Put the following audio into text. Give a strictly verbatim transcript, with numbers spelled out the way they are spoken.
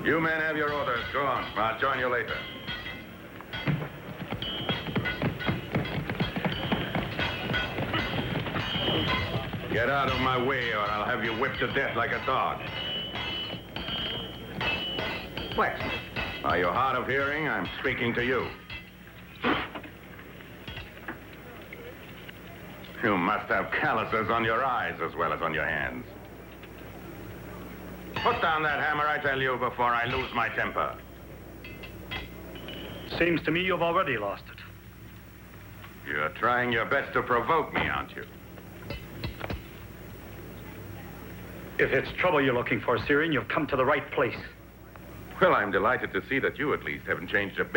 You men have your orders. Go on. I'll join you later. Get out of my way, or I'll have you whipped to death like a dog. What? Are you hard of hearing? I'm speaking to you. You must have calluses on your eyes as well as on your hands. Put down that hammer, I tell you, before I lose my temper. Seems to me you've already lost it. You're trying your best to provoke me, aren't you? If it's trouble you're looking for, Syrian, you've come to the right place. Well, I'm delighted to see that you at least haven't changed a bit.